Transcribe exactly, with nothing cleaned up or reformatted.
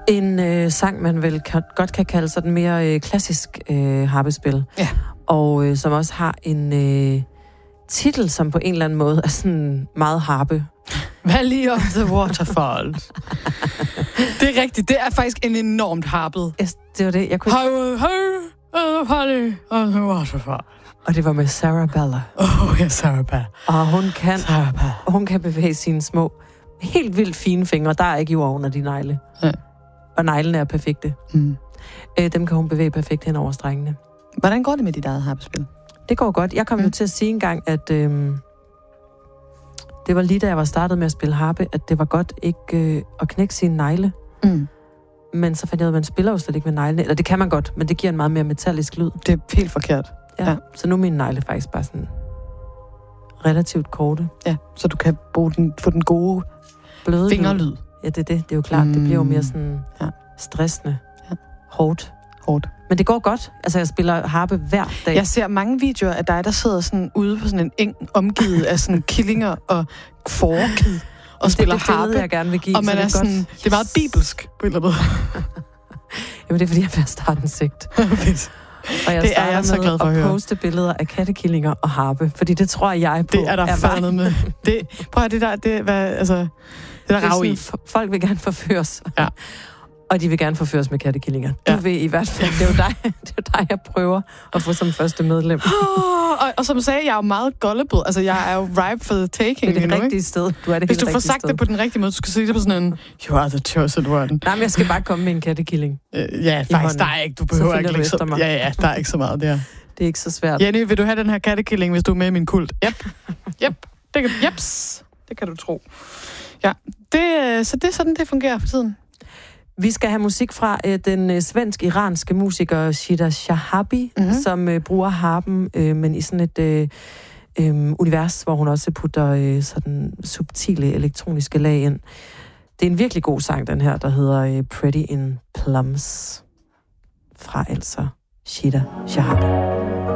En øh, sang, man vel kan, godt kan kalde sådan mere øh, klassisk øh, harpespil. Ja. Og øh, som også har en øh, titel, som på en eller anden måde er sådan meget harpe. Valley of the Waterfalls. Det er rigtigt. Det er faktisk en enormt harpet. Yes, det var det. Jeg kunne... Valley of the Waterfalls. Og det var med Sarah Bella. Åh, oh, ja, Sarah Bella. Og hun kan, Sarah Bella. hun kan bevæge sine små, helt vildt fine fingre. Der er ikke jord under de negle. Ja. Og neglene er perfekte. Mm. Øh, dem kan hun bevæge perfekt hen over strengene. Hvordan går det med dit eget harpespil? Det går godt. Jeg kom mm. jo til at sige engang, at øhm, det var lige da jeg var startet med at spille harpe, at det var godt ikke øh, at knække sine negle. Mm. Men så fandt jeg ud af, at man spiller jo slet ikke med neglene. Eller det kan man godt, men det giver en meget mere metallisk lyd. Det er helt forkert. Ja. ja. Så nu er mine negle faktisk bare sådan relativt korte. Ja, så du kan bruge den, få den gode bløde fingerlyd. Lyd. Ja, det er det. Det er jo klart. Mm. Det bliver jo mere sådan ja. stressende. Ja. Hårdt. Hårdt. Men det går godt. Altså, jeg spiller harpe hver dag. Jeg ser mange videoer af dig, der sidder sådan ude på sådan en eng, omgivet af sådan killinger og fork, og spiller det er det harpe. Billede, jeg gerne vil give. Og man det er, er sådan, godt. det er meget bibelsk på en eller anden måde. Jamen, det er fordi, jeg er ved at starte en sigt. Og jeg det er jeg så glad for at, at høre. poste billeder af kattekillinger og harpe, fordi det tror jeg på. Det er der er fandet med. Det, prøv at det der, det, hvad, altså, det der det rav i. Sådan, folk vil gerne forføres. Ja. Og de vil gerne forføres med kattekillinger. Du ja. vil i hvert fald, det er jo dig, det er jo dig, jeg prøver at få som første medlem. Oh, og, og som sagde, jeg er jo meget gullible. Altså, jeg er jo ripe for the taking. Det er det you know, rigtige ikke? sted. Du er det Hvis du får sagt sted. det på den rigtige måde, du skal sige det på sådan en, you are the chosen one. Nej, men jeg skal bare komme med en kattekilling. Uh, ja, faktisk, der er ikke, du behøver ikke lægge så, ja, ja, der er ikke så meget der. Det er ikke så svært. Jenny, vil du have den her kattekilling, hvis du er med i min kult? Yep. Yep. Det kan, jeps. Det kan du tro. Ja, det, så det er sådan, det fungerer for tiden. Vi skal have musik fra øh, den øh, svensk-iranske musiker Shida Shahabi, mm-hmm. som øh, bruger harpen, øh, men i sådan et øh, øh, univers, hvor hun også putter øh, sådan subtile elektroniske lag ind. Det er en virkelig god sang, den her, der hedder øh, Pretty in Plums, fra altså Shida Shahabi.